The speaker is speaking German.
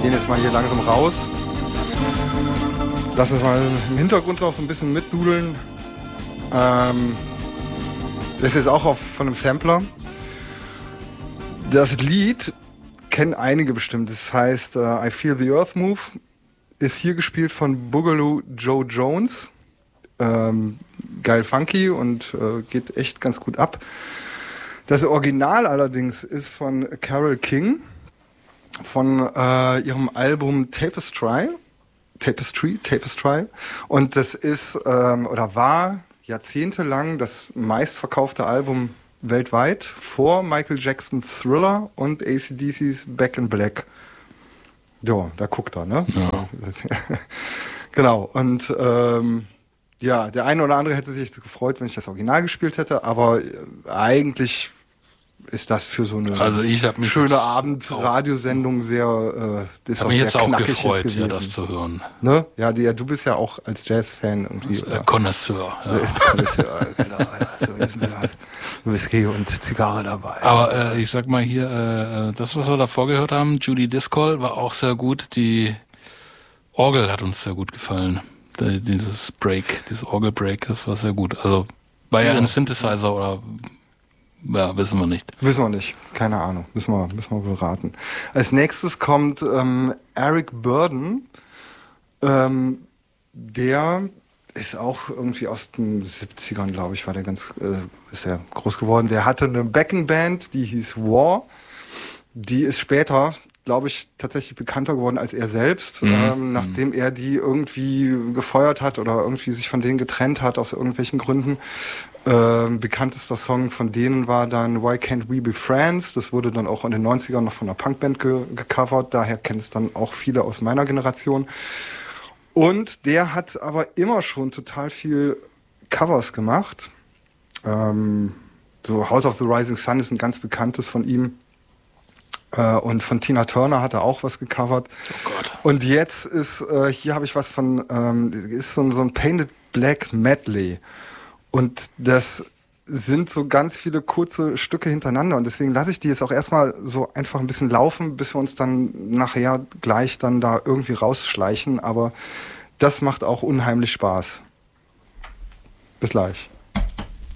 gehen jetzt mal hier langsam raus. Lass uns mal im Hintergrund noch so ein bisschen mitdudeln. Das ist jetzt auch von einem Sampler. Das Lied kennen einige bestimmt. Das heißt I Feel the Earth Move. Ist hier gespielt von Boogaloo Joe Jones. Geil funky und geht echt ganz gut ab. Das Original allerdings ist von Carole King von ihrem Album Tapestry. Und das ist oder war jahrzehntelang das meistverkaufte Album weltweit vor Michael Jacksons Thriller und AC/DC's Back in Black. So, da guckt er, ne? Ja. Genau, und ja, der eine oder andere hätte sich gefreut, wenn ich das Original gespielt hätte, aber eigentlich ist das für so eine schöne Abendradiosendung sehr, das ist auch sehr knackig gefreut, jetzt gewesen. Ja, das zu hören. Ne? Ja, du bist ja auch als Jazz-Fan irgendwie. Connoisseur. Ja. So ist mir halt Whisky und Zigarre dabei. Aber ich sag mal hier, das, was wir davor gehört haben, Judy Discol, war auch sehr gut. Die Orgel hat uns sehr gut gefallen. Dieses Orgel-Break, das war sehr gut. Also war ja ein Synthesizer oder... Ja, wissen wir nicht. Wissen wir nicht. Keine Ahnung. Müssen wir beraten. Als nächstes kommt Eric Burdon. Der ist auch irgendwie aus den 70ern, glaube ich, ist er groß geworden. Der hatte eine Backing-Band, die hieß War. Die ist später, glaube ich, tatsächlich bekannter geworden als er selbst, nachdem er die irgendwie gefeuert hat oder irgendwie sich von denen getrennt hat aus irgendwelchen Gründen. Bekanntester Song von denen war dann Why Can't We Be Friends? Das wurde dann auch in den 90ern noch von einer Punkband gecovert, daher kennen es dann auch viele aus meiner Generation. Und der hat aber immer schon total viel Covers gemacht. So House of the Rising Sun ist ein ganz bekanntes von ihm. Und von Tina Turner hat er auch was gecovert. Oh Gott. Und jetzt ist, hier habe ich was von, ist so ein Painted Black Medley. Und das sind so ganz viele kurze Stücke hintereinander. Und deswegen lasse ich die jetzt auch erstmal so einfach ein bisschen laufen, bis wir uns dann nachher gleich dann da irgendwie rausschleichen. Aber das macht auch unheimlich Spaß. Bis gleich.